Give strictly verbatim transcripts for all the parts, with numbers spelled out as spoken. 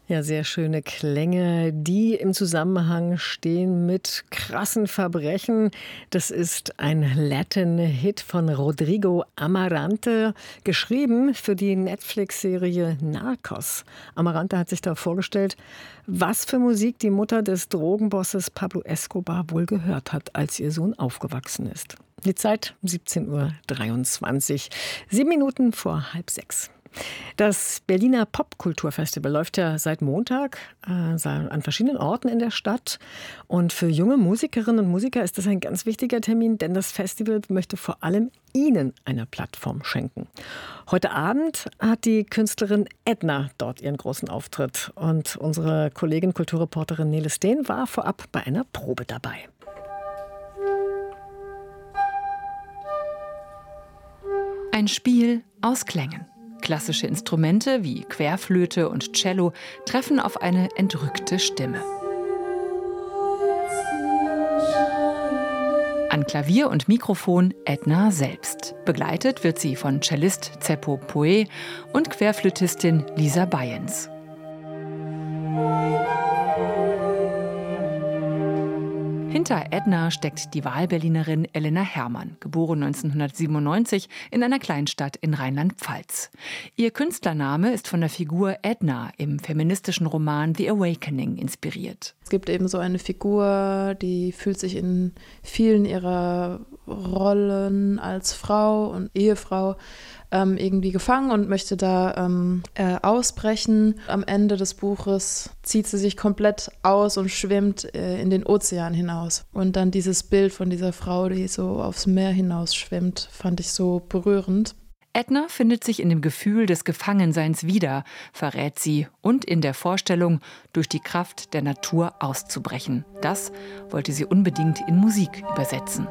Ja, sehr schöne Klänge, die im Zusammenhang stehen mit krassen Verbrechen. Das ist ein Latin-Hit von Rodrigo Amarante, geschrieben für die Netflix-Serie Narcos. Amarante hat sich da vorgestellt, was für Musik die Mutter des Drogenbosses Pablo Escobar wohl gehört hat, als ihr Sohn aufgewachsen ist. Die Zeit siebzehn Uhr dreiundzwanzig, sieben Minuten vor halb sechs. Das Berliner Popkulturfestival läuft ja seit Montag äh, an verschiedenen Orten in der Stadt. Und für junge Musikerinnen und Musiker ist das ein ganz wichtiger Termin, denn das Festival möchte vor allem Ihnen eine Plattform schenken. Heute Abend hat die Künstlerin Edna dort ihren großen Auftritt. Und unsere Kollegin, Kulturreporterin Nele Steen, war vorab bei einer Probe dabei. Ein Spiel aus Klängen. Klassische Instrumente wie Querflöte und Cello treffen auf eine entrückte Stimme. An Klavier und Mikrofon Edna selbst. Begleitet wird sie von Cellist Zeppo Poe und Querflötistin Lisa Bayens. Hinter Edna steckt die Wahlberlinerin Elena Herrmann, geboren neunzehnhundertsiebenundneunzig in einer Kleinstadt in Rheinland-Pfalz. Ihr Künstlername ist von der Figur Edna im feministischen Roman The Awakening inspiriert. Es gibt eben so eine Figur, die fühlt sich in vielen ihrer Rollen als Frau und Ehefrau ähm, irgendwie gefangen und möchte da ähm, äh, ausbrechen. Am Ende des Buches zieht sie sich komplett aus und schwimmt äh, in den Ozean hinaus. Und dann dieses Bild von dieser Frau, die so aufs Meer hinaus schwimmt, fand ich so berührend. Edna findet sich in dem Gefühl des Gefangenseins wieder, verrät sie, und in der Vorstellung, durch die Kraft der Natur auszubrechen. Das wollte sie unbedingt in Musik übersetzen.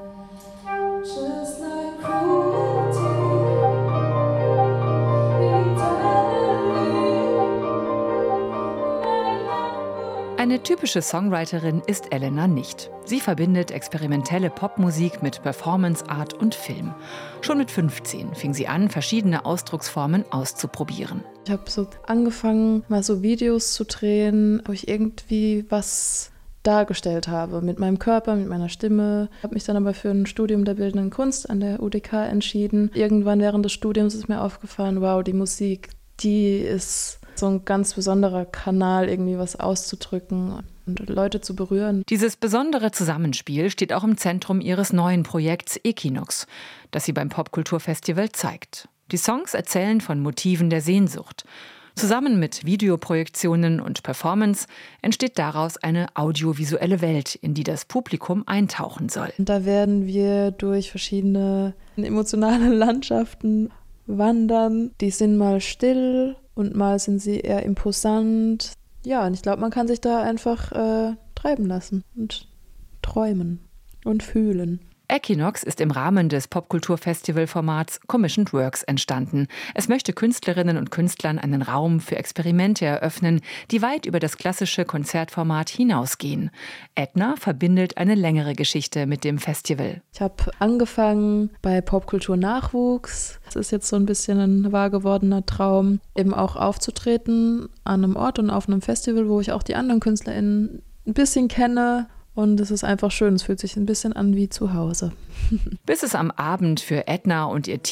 Eine typische Songwriterin ist Elena nicht. Sie verbindet experimentelle Popmusik mit Performance Art und Film. Schon mit fünfzehn fing sie an, verschiedene Ausdrucksformen auszuprobieren. Ich habe so angefangen, mal so Videos zu drehen, wo ich irgendwie was dargestellt habe mit meinem Körper, mit meiner Stimme. Ich habe mich dann aber für ein Studium der Bildenden Kunst an der U D K entschieden. Irgendwann während des Studiums ist mir aufgefallen, wow, die Musik, die ist so ein ganz besonderer Kanal, irgendwie was auszudrücken und Leute zu berühren. Dieses besondere Zusammenspiel steht auch im Zentrum ihres neuen Projekts Equinox, das sie beim Popkulturfestival zeigt. Die Songs erzählen von Motiven der Sehnsucht. Zusammen mit Videoprojektionen und Performance entsteht daraus eine audiovisuelle Welt, in die das Publikum eintauchen soll. Und da werden wir durch verschiedene emotionale Landschaften wandern. Die sind mal still und mal sind sie eher imposant. Ja, und ich glaube, man kann sich da einfach äh, treiben lassen und träumen und fühlen. Equinox ist im Rahmen des Popkulturfestival-Formats Commissioned Works entstanden. Es möchte Künstlerinnen und Künstlern einen Raum für Experimente eröffnen, die weit über das klassische Konzertformat hinausgehen. Edna verbindet eine längere Geschichte mit dem Festival. Ich habe angefangen bei Popkultur Nachwuchs. Das ist jetzt so ein bisschen ein wahr gewordener Traum, eben auch aufzutreten an einem Ort und auf einem Festival, wo ich auch die anderen KünstlerInnen ein bisschen kenne. Und es ist einfach schön, es fühlt sich ein bisschen an wie zu Hause. Bis es am Abend für Edna und ihr Team